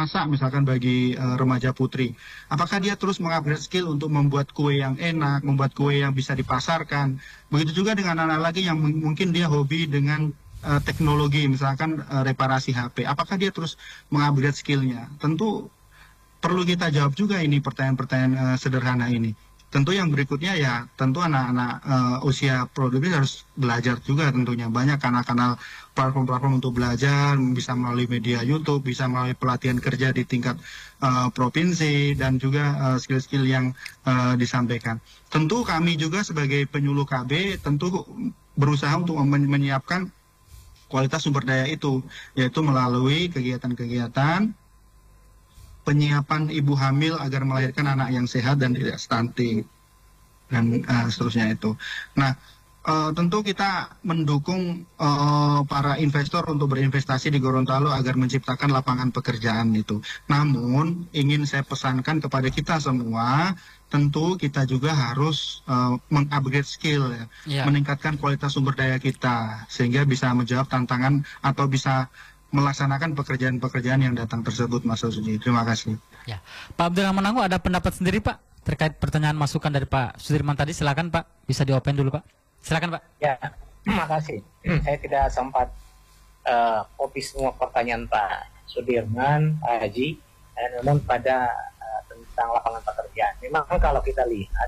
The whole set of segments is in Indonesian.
memasak misalkan bagi remaja putri. Apakah dia terus mengupgrade skill untuk membuat kue yang enak, membuat kue yang bisa dipasarkan. Begitu juga dengan anak lagi yang mungkin dia hobi dengan teknologi, misalkan reparasi HP. Apakah dia terus mengupgrade skillnya? Tentu perlu kita jawab juga ini pertanyaan-pertanyaan sederhana ini. Tentu yang berikutnya ya, tentu anak-anak usia produktif harus belajar juga tentunya. Banyak kanal-kanal platform-platform untuk belajar, bisa melalui media YouTube, bisa melalui pelatihan kerja di tingkat provinsi, dan juga skill-skill yang disampaikan. Tentu kami juga sebagai penyuluh KB, tentu berusaha untuk menyiapkan kualitas sumber daya itu, yaitu melalui kegiatan-kegiatan penyiapan ibu hamil agar melahirkan anak yang sehat dan tidak stunting dan seterusnya itu. Nah, tentu kita mendukung para investor untuk berinvestasi di Gorontalo agar menciptakan lapangan pekerjaan itu. Namun, ingin saya pesankan kepada kita semua, tentu kita juga harus mengupgrade skill, meningkatkan kualitas sumber daya kita, sehingga bisa menjawab tantangan atau bisa melaksanakan pekerjaan-pekerjaan yang datang tersebut, Mas Suji. Terima kasih. Ya, Pak Abdurrahman Anggu ada pendapat sendiri, Pak, terkait pertanyaan masukan dari Pak Sudirman tadi. Silakan, Pak, bisa di-open dulu, Pak. Silakan, Pak. Ya, terima kasih. Saya tidak sempat copy semua pertanyaan Pak Sudirman, Pak Haji, namun pada tentang lapangan pekerjaan. Memang kalau kita lihat,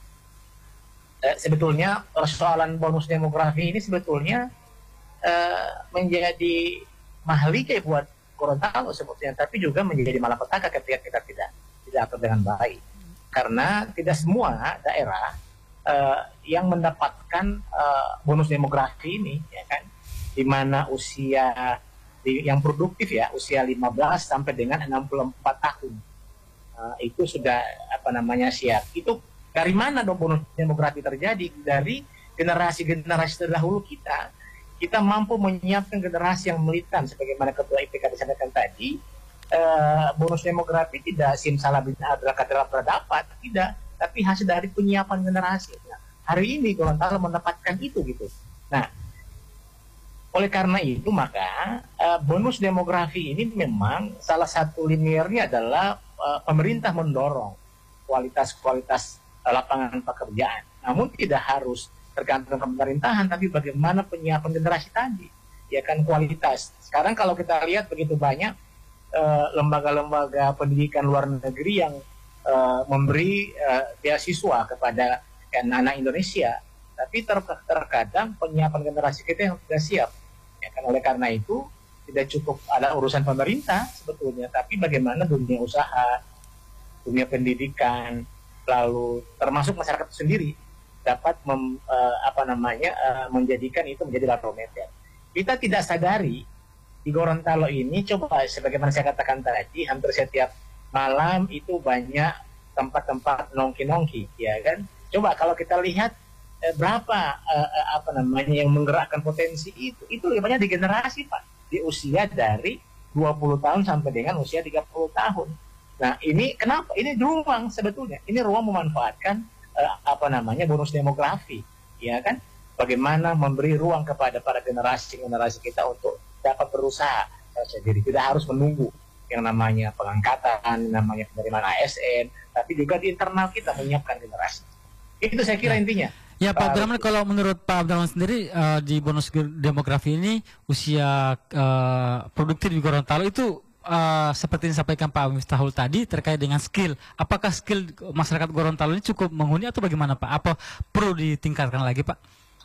sebetulnya persoalan bonus demografi ini sebetulnya menjadi mahlike buat Gorontalo sebetulnya, tapi juga menjadi malapetaka ketika kita tidak atur dengan baik, karena tidak semua daerah yang mendapatkan bonus demografi ini, ya kan, di mana usia yang produktif ya, usia 15 sampai dengan 64 tahun itu sudah siap. Itu dari mana dong bonus demografi terjadi? Dari generasi-generasi terdahulu kita mampu menyiapkan generasi yang militan, sebagaimana Ketua IPK disampaikan tadi. Bonus demografi tidak simsalabim adalah kata dapat, tidak, tapi hasil dari penyiapan generasi. Nah, hari ini Gorontalo mendapatkan itu gitu. Nah, oleh karena itu maka bonus demografi ini memang salah satu liniernya adalah pemerintah mendorong kualitas lapangan pekerjaan. Namun tidak harus tergantung ke pemerintahan, tapi bagaimana penyiapan generasi tadi, ya kan, kualitas. Sekarang kalau kita lihat begitu banyak lembaga-lembaga pendidikan luar negeri yang memberi beasiswa kepada anak Indonesia, tapi terkadang penyiapan generasi kita yang tidak siap, ya kan. Oleh karena itu tidak cukup ada urusan pemerintah sebetulnya, tapi bagaimana dunia usaha, dunia pendidikan, lalu termasuk masyarakat itu sendiri dapat menjadikan itu menjadi barometer. Kita tidak sadari di Gorontalo ini, coba sebagaimana saya katakan tadi, hampir setiap malam itu banyak tempat-tempat nongki-nongki, ya kan. Coba kalau kita lihat berapa yang menggerakkan potensi itu lebih banyak di generasi, Pak, di usia dari 20 tahun sampai dengan usia 30 tahun. Nah, ini kenapa? Ini ruang sebetulnya. Ini ruang memanfaatkan bonus demografi, ya kan? Bagaimana memberi ruang kepada para generasi kita untuk dapat berusaha sendiri, tidak harus menunggu yang namanya pengangkatan, namanya penerimaan ASN, tapi juga di internal kita menyiapkan generasi. Itu saya kira intinya. Ya, Pak Abdurrahman, kalau menurut Pak Abdurrahman sendiri di bonus demografi ini usia produktif di Gorontalo itu seperti yang disampaikan Pak Miftahul tadi terkait dengan skill. Apakah skill masyarakat Gorontalo ini cukup menghuni atau bagaimana, Pak? Apa perlu ditingkatkan lagi, Pak?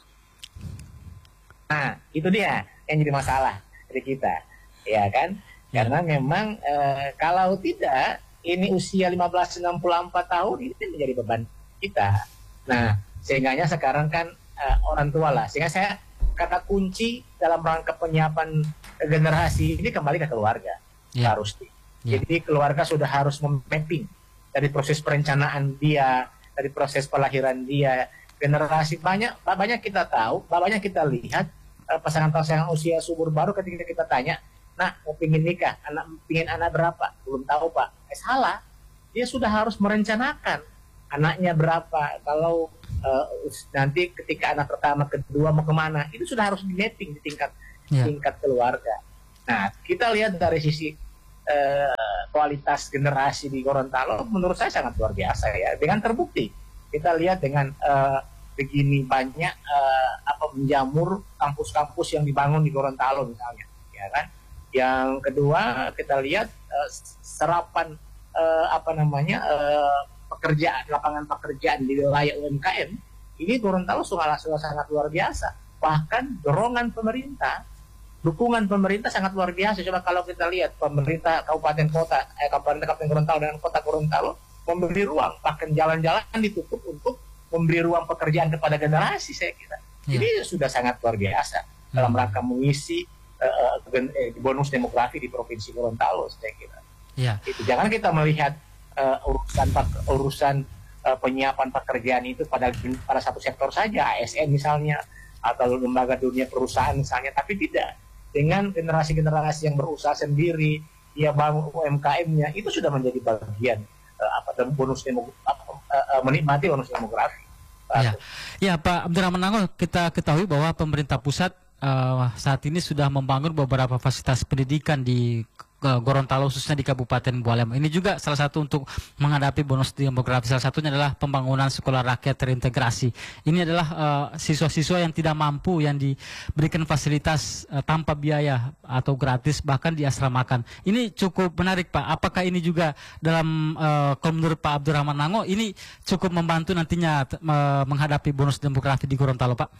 Nah, itu dia yang jadi masalah dari kita, ya kan? Ya. Karena memang kalau tidak, ini usia 15-64 tahun ini menjadi beban kita. Nah, sehingganya sekarang kan orang tua lah. Sehingga saya kata kunci dalam rangka penyiapan generasi ini kembali ke keluarga. Harus. Jadi keluarga sudah harus memapping dari proses perencanaan dia, dari proses pelahiran dia, generasi banyak kita tahu, banyak kita lihat pasangan-pasangan usia subur baru ketika kita tanya, nah mau pingin nikah, pingin anak berapa? Belum tahu, Pak. Salah. Dia sudah harus merencanakan anaknya berapa. Kalau nanti ketika anak pertama, kedua mau kemana, itu sudah harus di mapping di tingkat keluarga. Nah, kita lihat dari sisi kualitas generasi di Gorontalo menurut saya sangat luar biasa ya. Dengan terbukti kita lihat dengan begini banyak menjamur kampus-kampus yang dibangun di Gorontalo misalnya, ya kan. Yang kedua kita lihat serapan pekerjaan, lapangan pekerjaan di wilayah UMKM ini Gorontalo sudah sangat luar biasa. Bahkan dorongan pemerintah, dukungan pemerintah sangat luar biasa. Coba kalau kita lihat pemerintah kabupaten Gorontalo dan kota Gorontalo memberi ruang, bahkan jalan-jalan ditutup untuk memberi ruang pekerjaan kepada generasi, saya kira. Ini sudah sangat luar biasa dalam rangka mengisi bonus demografi di Provinsi Gorontalo, saya kira. Itu jangan kita melihat urusan penyiapan pekerjaan itu pada satu sektor saja, ASN misalnya, atau lembaga dunia perusahaan misalnya, tapi tidak. Dengan generasi-generasi yang berusaha sendiri, dia bangun UMKM-nya, itu sudah menjadi bagian menikmati bonus demografi. Ya, Pak Abdurrahman Nango, kita ketahui bahwa pemerintah pusat saat ini sudah membangun beberapa fasilitas pendidikan di Gorontalo, khususnya di Kabupaten Bualem. Ini juga salah satu untuk menghadapi bonus demografi. Salah satunya adalah pembangunan sekolah rakyat terintegrasi. Ini adalah siswa-siswa yang tidak mampu, yang diberikan fasilitas tanpa biaya atau gratis, bahkan diasramakan. Ini cukup menarik, Pak. Apakah ini juga dalam kalau menurut Pak Abdurrahman Nango, ini cukup membantu nantinya menghadapi bonus demografi di Gorontalo, Pak?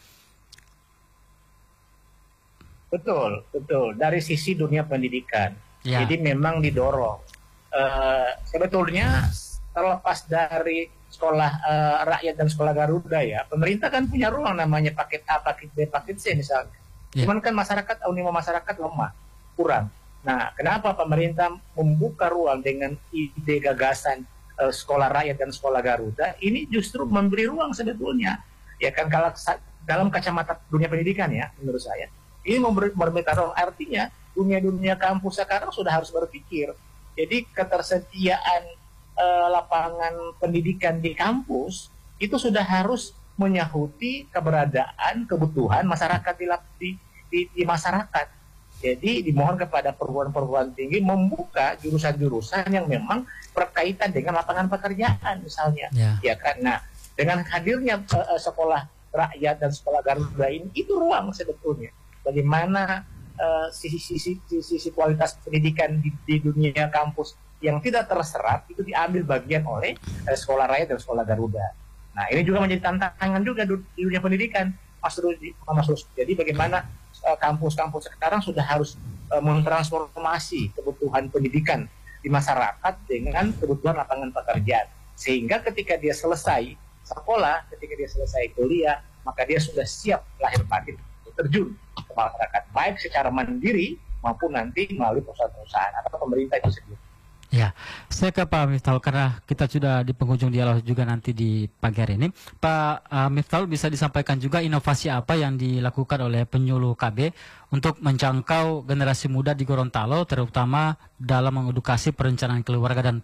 Betul. Dari sisi dunia pendidikan. Jadi memang didorong. Sebetulnya terlepas dari sekolah rakyat dan sekolah Garuda ya, pemerintah kan punya ruang namanya paket A, paket B, paket C misalnya. Cuman kan animo masyarakat lemah, kurang. Nah, kenapa pemerintah membuka ruang dengan ide gagasan sekolah rakyat dan sekolah Garuda? Ini justru memberi ruang sebetulnya. Ya kan, kalau dalam kacamata dunia pendidikan ya, menurut saya ini memberi ruang, artinya dunia kampus sekarang sudah harus berpikir. Jadi ketersediaan lapangan pendidikan di kampus itu sudah harus menyahuti keberadaan kebutuhan masyarakat di masyarakat. Jadi dimohon kepada perguruan tinggi membuka jurusan-jurusan yang memang berkaitan dengan lapangan pekerjaan misalnya. Ya kan. Nah, dengan hadirnya sekolah rakyat dan sekolah Garuda ini, itu ruang sebetulnya bagaimana sisi kualitas pendidikan di dunia kampus yang tidak terserap itu diambil bagian oleh sekolah rakyat dan sekolah Garuda. Nah, ini juga menjadi tantangan juga di dunia pendidikan, Mas Rusdi. Jadi bagaimana kampus-kampus sekarang sudah harus mentransformasi kebutuhan pendidikan di masyarakat dengan kebutuhan lapangan pekerjaan, sehingga ketika dia selesai sekolah, ketika dia selesai kuliah, maka dia sudah siap lahir batin terjun ke masyarakat, baik secara mandiri maupun nanti melalui perusahaan-perusahaan atau pemerintah itu sendiri. Ya, saya ke Pak Miftahul karena kita sudah di penghujung dialog juga nanti di pagi hari ini. Pak Miftahul, bisa disampaikan juga inovasi apa yang dilakukan oleh penyuluh KB untuk menjangkau generasi muda di Gorontalo, terutama dalam mengedukasi perencanaan keluarga dan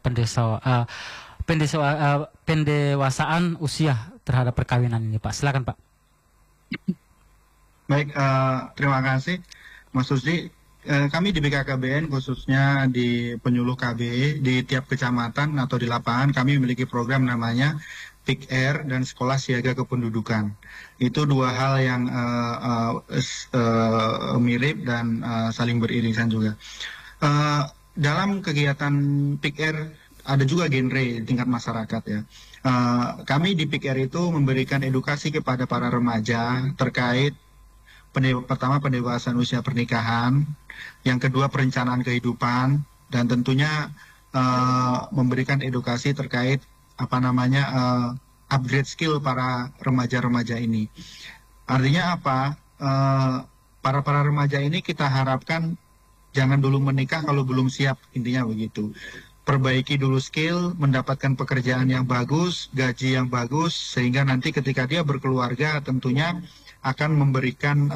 pendewasaan usia terhadap perkawinan ini, Pak. Silakan, Pak. Baik, terima kasih Mas Rusdi. Kami di BKKBN khususnya di penyuluh KB di tiap kecamatan atau di lapangan kami memiliki program namanya PIK-R dan Sekolah Siaga Kependudukan. Itu dua hal yang mirip dan saling beririsan juga. Dalam kegiatan PIK-R ada juga genre di tingkat masyarakat ya. Kami di PIK-R itu memberikan edukasi kepada para remaja terkait pertama pendewasaan usia pernikahan, yang kedua perencanaan kehidupan, dan tentunya memberikan edukasi terkait upgrade skill para remaja-remaja ini. Artinya apa? Para remaja ini kita harapkan jangan dulu menikah kalau belum siap, intinya begitu. Perbaiki dulu skill, mendapatkan pekerjaan yang bagus, gaji yang bagus, sehingga nanti ketika dia berkeluarga tentunya akan memberikan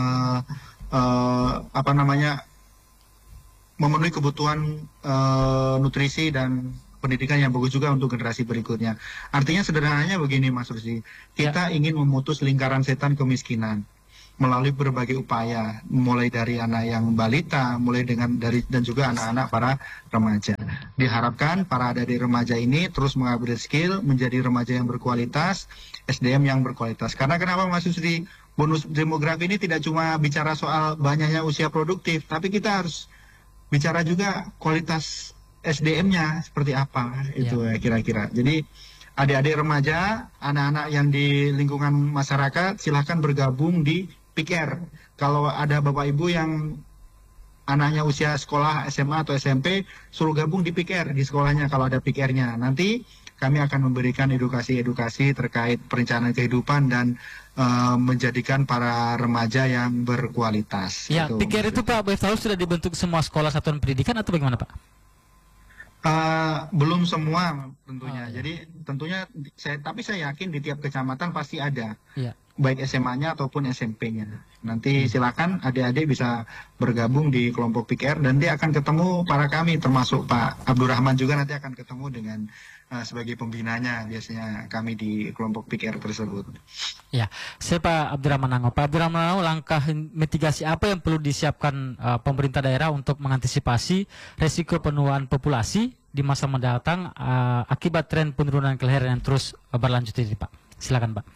memenuhi kebutuhan nutrisi dan pendidikan yang bagus juga untuk generasi berikutnya. Artinya sederhananya begini Mas Rusdi, kita ingin memutus lingkaran setan kemiskinan. melalui berbagai upaya, mulai dari anak yang balita, mulai dan juga anak-anak para remaja. Diharapkan para adik remaja ini terus mengupgrade skill, menjadi remaja yang berkualitas, SDM yang berkualitas. Karena kenapa Mas Yusri, bonus demografi ini tidak cuma bicara soal banyaknya usia produktif, tapi kita harus bicara juga kualitas SDM-nya seperti apa, itu ya kira-kira. Jadi adik-adik remaja, anak-anak yang di lingkungan masyarakat, silahkan bergabung di PIKR. Kalau ada Bapak Ibu yang anaknya usia sekolah SMA atau SMP, suruh gabung di PIKR, di sekolahnya kalau ada PIKR-nya. Nanti kami akan memberikan edukasi-edukasi terkait perencanaan kehidupan dan menjadikan para remaja yang berkualitas. Ya, PIKR itu Pak Miftahul sudah dibentuk semua sekolah satuan pendidikan atau bagaimana Pak? Belum semua tentunya. Jadi tentunya tapi saya yakin di tiap kecamatan pasti ada. Iya. Baik SMA-nya ataupun SMP-nya. Nanti silakan adik-adik bisa bergabung di kelompok PIKR dan dia akan ketemu para kami, termasuk Pak Abdurrahman juga nanti akan ketemu dengan sebagai pembinanya biasanya kami di kelompok PIKR tersebut. Ya, saya Pak Abdurrahman Nango. Pak Abdurrahman Nango, langkah mitigasi apa yang perlu disiapkan pemerintah daerah untuk mengantisipasi resiko penuaan populasi di masa mendatang akibat tren penurunan kelahiran yang terus berlanjut ini Pak? Silakan Pak.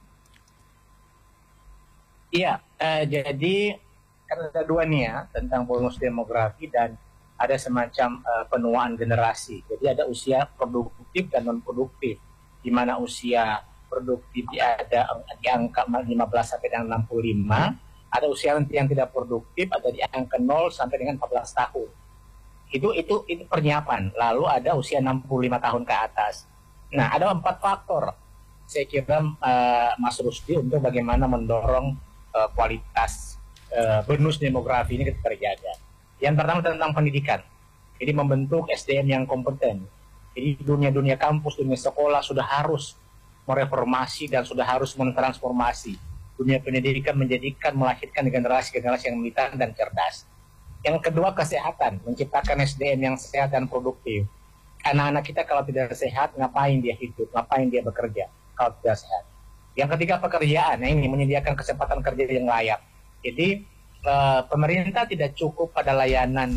Iya, jadi kan ada dua nih ya tentang bonus demografi dan ada semacam penuaan generasi. Jadi ada usia produktif dan non produktif, di mana usia produktif ada di angka 15 sampai dengan 65, ada usia yang tidak produktif ada di angka 0 sampai dengan 14 tahun. Itu persiapan. Lalu ada usia 65 tahun ke atas. Nah, ada 4 faktor saya kira Mas Rusdi untuk bagaimana mendorong kualitas bonus demografi ini terjaga. Yang pertama tentang pendidikan. Jadi membentuk SDM yang kompeten. Jadi dunia kampus, dunia sekolah sudah harus mereformasi dan sudah harus mentransformasi dunia pendidikan melahirkan generasi-generasi yang militan dan cerdas. Yang kedua kesehatan, menciptakan SDM yang sehat dan produktif. Anak-anak kita kalau tidak sehat, ngapain dia hidup, ngapain dia bekerja kalau tidak sehat. Yang ketiga pekerjaan, ini menyediakan kesempatan kerja yang layak. Jadi pemerintah tidak cukup pada layanan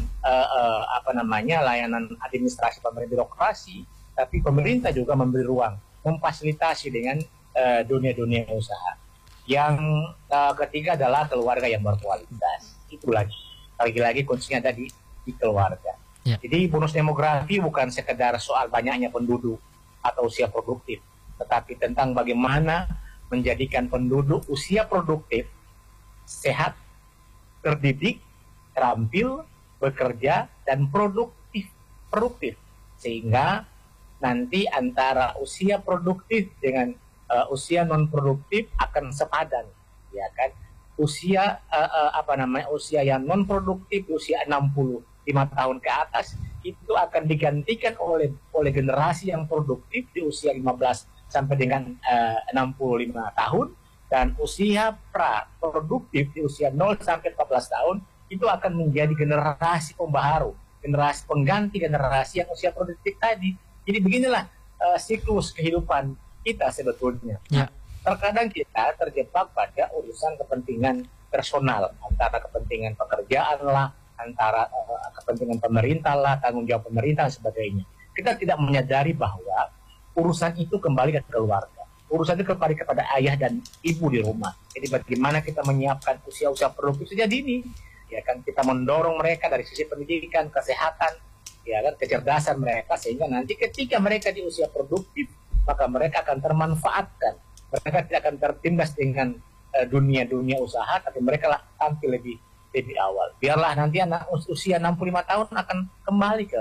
layanan administrasi pemerintah birokrasi, tapi pemerintah juga memberi ruang, memfasilitasi dengan dunia usaha. Yang ketiga adalah keluarga yang berkualitas. Itu lagi kuncinya ada di keluarga. Ya. Jadi bonus demografi bukan sekedar soal banyaknya penduduk atau usia produktif, tetapi tentang bagaimana menjadikan penduduk usia produktif, sehat, terdidik, terampil, bekerja, dan produktif. Sehingga nanti antara usia produktif dengan usia non produktif akan sepadan, ya kan? Usia usia yang non produktif usia 65 tahun ke atas itu akan digantikan oleh generasi yang produktif di usia 15 sampai dengan 65 tahun, dan usia pra-produktif di usia 0 sampai 14 tahun itu akan menjadi generasi pembaharu, generasi pengganti generasi yang usia produktif tadi. Jadi beginilah siklus kehidupan kita sebetulnya. Ya. Terkadang kita terjebak pada urusan kepentingan personal, antara kepentingan pekerjaan lah, antara kepentingan pemerintah lah, tanggung jawab pemerintah dan sebagainya. Kita tidak menyadari bahwa urusan itu kembali ke keluarga. Urusan itu kembali kepada ayah dan ibu di rumah. Jadi bagaimana kita menyiapkan usia-usia produktif sejak dini, ya kan, kita mendorong mereka dari sisi pendidikan, kesehatan, ya kan, kecerdasan mereka, sehingga nanti ketika mereka di usia produktif, maka mereka akan termanfaatkan. Mereka tidak akan tertindas dengan dunia usaha, tapi mereka lah tampil lebih awal. Biarlah nanti anak usia 65 tahun akan kembali ke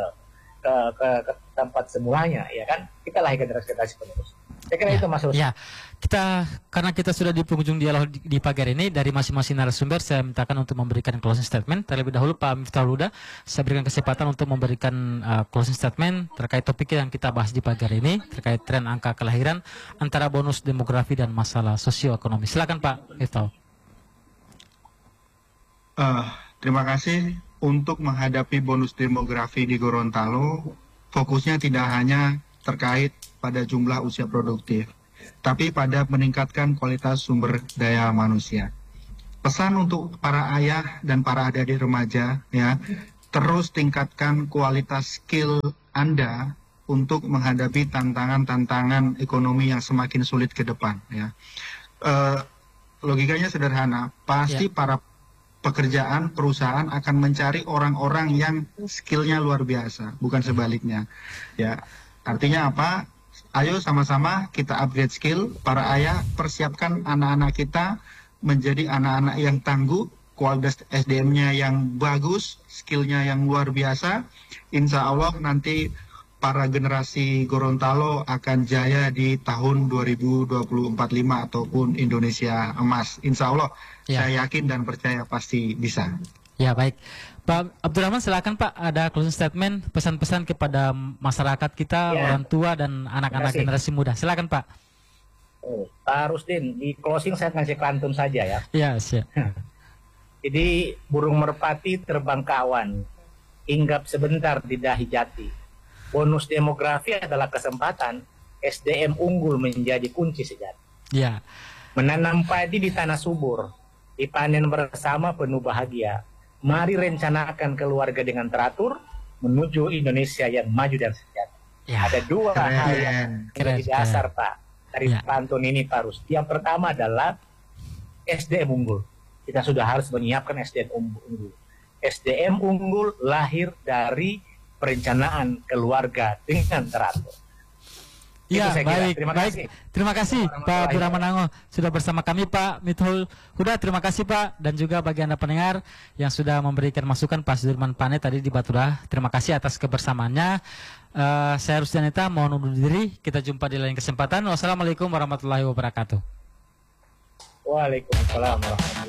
tempat semulanya, ya kan, kita lahir generasi penerus. Saya kira itu Mas Rusdi. Ya, karena kita sudah di penghujung dialog di pagi hari ini, dari masing-masing narasumber saya mintakan untuk memberikan closing statement. Terlebih dahulu Pak Miftahul Huda, saya berikan kesempatan untuk memberikan closing statement terkait topik yang kita bahas di pagi hari ini, terkait tren angka kelahiran antara bonus demografi dan masalah sosioekonomi. Silakan Pak Miftahul. Terima kasih. Untuk menghadapi bonus demografi di Gorontalo, fokusnya tidak hanya terkait pada jumlah usia produktif, tapi pada meningkatkan kualitas sumber daya manusia. pesan untuk para ayah dan para adik-adik remaja, ya, terus tingkatkan kualitas skill Anda untuk menghadapi tantangan-tantangan ekonomi yang semakin sulit ke depan, ya. Logikanya sederhana, pasti para perusahaan akan mencari orang-orang yang skillnya luar biasa, bukan sebaliknya, ya. Artinya apa? Ayo sama-sama kita upgrade skill, para ayah persiapkan anak-anak kita menjadi anak-anak yang tangguh, kualitas SDM-nya yang bagus, skillnya yang luar biasa. Insya Allah nanti para generasi Gorontalo akan jaya di tahun 2045 ataupun Indonesia emas. Insya Allah, saya yakin dan percaya pasti bisa. Ya, baik. Pak Abdurrahman, silakan Pak, ada closing statement, pesan-pesan kepada masyarakat kita, orang tua dan anak-anak generasi muda. Silakan Pak. Pak Rusdin, di closing saya ngasih klantun saja ya. Ya, siap. Jadi burung merpati terbang ke awan, hinggap sebentar di dahi jati. Bonus demografi adalah kesempatan, SDM unggul menjadi kunci sejati. Ya. Menanam padi di tanah subur, dipanen bersama penuh bahagia. Mari rencanakan keluarga dengan teratur, menuju Indonesia yang maju dan sejahtera. Ya. Ada dua hal yang menjadi dasar Pak dari pantun ini Pak Rus. Yang pertama adalah SDM unggul. Kita sudah harus menyiapkan SDM unggul. SDM unggul lahir dari perencanaan keluarga dengan teratur. Ya, baik. Terima kasih Pak Abdurrahman Nango sudah bersama kami, Pak Mithul Huda. Terima kasih Pak, dan juga bagi Anda pendengar yang sudah memberikan masukan Pak Sudirman Pane tadi di Batura. Terima kasih atas kebersamaannya. Saya Rusdianita mohon undur diri. Kita jumpa di lain kesempatan. Wassalamualaikum warahmatullahi wabarakatuh. Waalaikumsalam warahmatullahi wabarakatuh.